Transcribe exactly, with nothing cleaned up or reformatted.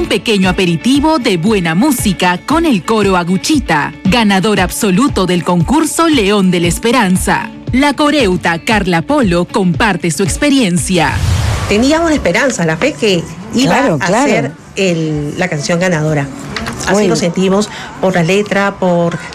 Un pequeño aperitivo de buena música con el coro Aguchita, ganador absoluto del concurso León de la Esperanza. La coreuta Carla Polo comparte su experiencia. Teníamos la esperanza, la fe que iba Claro, a claro. ser el, la canción ganadora. Así Muy lo bien. sentimos por la letra, por